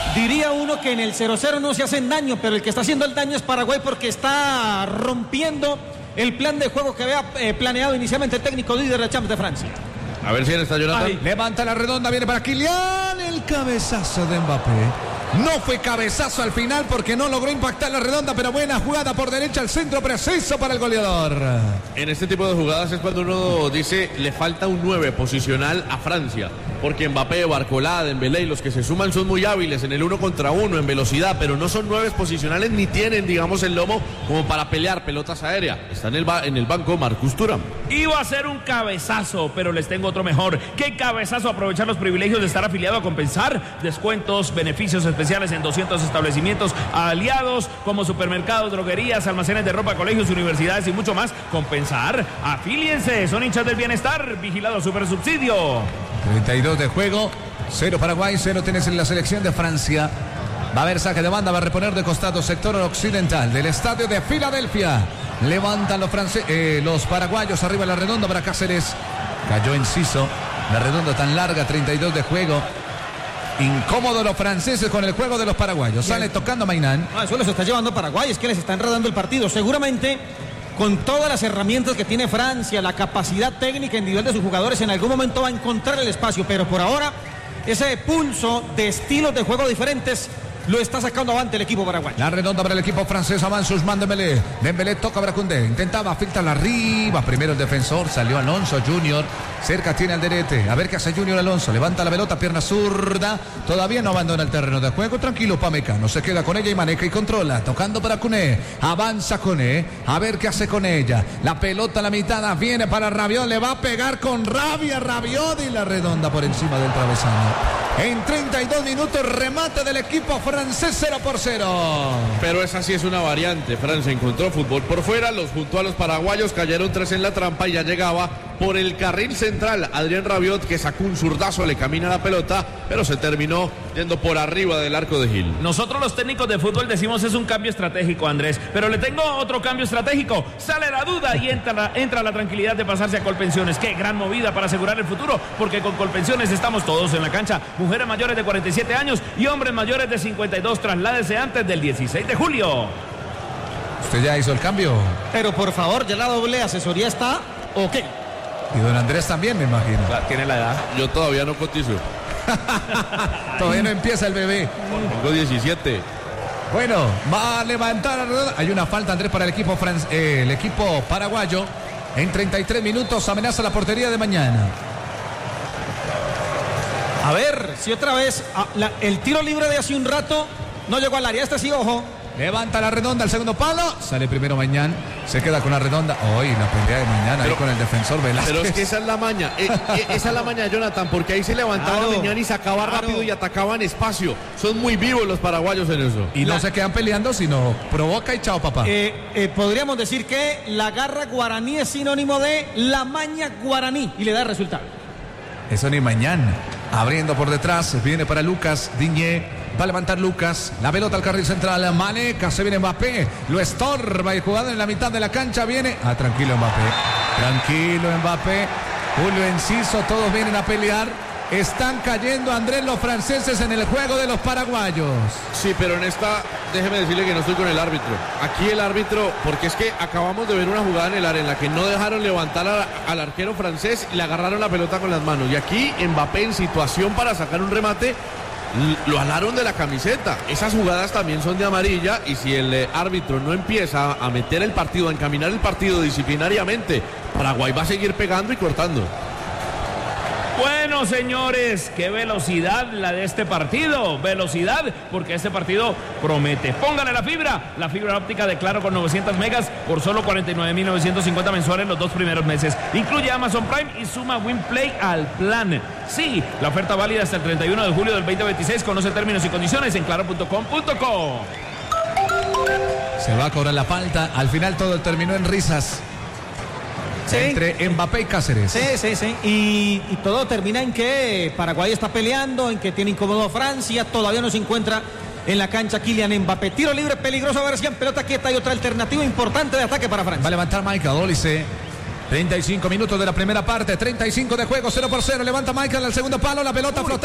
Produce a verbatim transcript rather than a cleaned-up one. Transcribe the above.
Diría uno que en el cero cero no se hacen daño, pero el que está haciendo el daño es Paraguay porque está rompiendo el plan de juego que había eh, planeado inicialmente el técnico líder de la Champions de Francia. A ver si está Jonathan. Ahí. Levanta la redonda, viene para Kylian, el cabezazo de Mbappé. No fue cabezazo al final porque no logró impactar la redonda, pero buena jugada por derecha al centro preciso para el goleador. En este tipo de jugadas es cuando uno dice le falta un nueve posicional a Francia, porque Mbappé, Barcolá, Dembélé y los que se suman son muy hábiles en el uno contra uno, en velocidad, pero no son nueve posicionales ni tienen, digamos, el lomo como para pelear pelotas aéreas. Está en el, ba- en el banco Marcus Thuram. Iba a ser un cabezazo, pero les tengo otro mejor. ¿Qué cabezazo? Aprovechar los privilegios de estar afiliado a Compensar. Descuentos, beneficios especiales en doscientos establecimientos aliados como supermercados, droguerías, almacenes de ropa, colegios, universidades y mucho más. Compensar, afíliense, son hinchas del bienestar, vigilado Supersubsidio. treinta y dos de juego, cero Paraguay, cero tienes en la selección de Francia. Va a haber saque de banda, va a reponer de costado sector occidental del estadio de Filadelfia. Levantan los, france- eh, los paraguayos arriba la redonda para Cáceres. Cayó Enciso, la redonda tan larga, treinta y dos de juego. Incómodo los franceses con el juego de los paraguayos. Sale tocando Mainán. No, eso les está llevando Paraguay, es que les está enredando el partido. Seguramente con todas las herramientas que tiene Francia, la capacidad técnica individual de sus jugadores, en algún momento va a encontrar el espacio, pero por ahora ese pulso de estilos de juego diferentes lo está sacando avante el equipo paraguayo. La redonda para el equipo francés, avanza Ousmane Dembélé. Dembélé toca para Koundé, intentaba filtrarla arriba, primero el defensor, salió Alonso Junior, cerca tiene al derete, a ver qué hace Junior Alonso, levanta la pelota, pierna zurda, todavía no abandona el terreno de juego, tranquilo Pamecano, se queda con ella y maneja y controla, tocando para Koné, avanza Koné, a ver qué hace con ella, la pelota a la mitad, viene para Rabiot, le va a pegar con rabia Rabiot y la redonda por encima del travesaño. En treinta y dos minutos, remate del equipo francés, cero por cero. Pero esa sí es una variante. Francia encontró fútbol por fuera, los juntó a los paraguayos, cayeron tres en la trampa y ya llegaba por el carril central Adrien Rabiot, que sacó un zurdazo, le camina la pelota, pero se terminó yendo por arriba del arco de Gil. Nosotros los técnicos de fútbol decimos es un cambio estratégico, Andrés, pero le tengo otro cambio estratégico. Sale la duda y entra la, entra la tranquilidad de pasarse a Colpensiones. Qué gran movida para asegurar el futuro, porque con Colpensiones estamos todos en la cancha. Mujeres mayores de cuarenta y siete años y hombres mayores de cincuenta y dos. Trasládese antes del dieciséis de julio. ¿Usted ya hizo el cambio? Pero por favor, ya la doble asesoría está, ¿o qué? Y don Andrés también, me imagino. Tiene la edad. Yo todavía no cotizo. Todavía no empieza el bebé. Tengo diecisiete. Bueno, va a levantar la redonda. Hay una falta, Andrés, para el equipo, fran- eh, el equipo paraguayo. En treinta y tres minutos amenaza la portería de Mañana. A ver, si otra vez ah, la- el tiro libre de hace un rato no llegó al área. Este sí, ojo. Levanta la redonda al segundo palo. Sale primero Mañán. Se queda con la redonda. Hoy la pelea de Mañana ahí con el defensor Velázquez. Pero es que esa es la maña. Eh, eh, esa es la maña de Jonathan, porque ahí se levantaba Claro, Mañana y sacaba claro. rápido y atacaban espacio. Son muy vivos los paraguayos en eso. Y no La- se quedan peleando, sino provoca y chao, papá. Eh, eh, podríamos decir que la garra guaraní es sinónimo de la maña guaraní y le da resultado. Eso ni Mañán. Abriendo por detrás. Viene para Lucas Diñé. Va a levantar Lucas. La pelota al carril central. Maneca. Se viene Mbappé. Lo estorba. Y jugado en la mitad de la cancha viene. Ah, tranquilo Mbappé. Tranquilo Mbappé. Julio Enciso. Todos vienen a pelear. Están cayendo, Andrés, los franceses en el juego de los paraguayos. Sí, pero en esta, déjeme decirle que no estoy con el árbitro. Aquí el árbitro, porque es que acabamos de ver una jugada en el área en la que no dejaron levantar a, al arquero francés y le agarraron la pelota con las manos. Y aquí Mbappé, en situación para sacar un remate, l- lo alaron de la camiseta. Esas jugadas también son de amarilla, y si el eh, árbitro no empieza a meter el partido, a encaminar el partido disciplinariamente, Paraguay va a seguir pegando y cortando. Bueno, señores, qué velocidad la de este partido. Velocidad, porque este partido promete. Póngale la fibra. La fibra óptica de Claro con novecientos megas por solo cuarenta y nueve mil novecientos cincuenta mensuales los dos primeros meses. Incluye Amazon Prime y suma WinPlay al plan. Sí, la oferta válida hasta el treinta y uno de julio del veinte veintiséis. Conoce términos y condiciones en claro punto com punto co. Se va a cobrar la falta. Al final todo terminó en risas. Sí. Entre Mbappé y Cáceres. Sí, sí, sí. Y, y todo termina en que Paraguay está peleando, en que tiene incómodo a Francia, todavía no se encuentra en la cancha Kylian Mbappé. Tiro libre peligroso, versión, pelota quieta y otra alternativa importante de ataque para Francia. Va a levantar Michael Olise. treinta y cinco minutos de la primera parte, treinta y cinco de juego, cero por cero. Levanta Michael al segundo palo, la pelota flotando.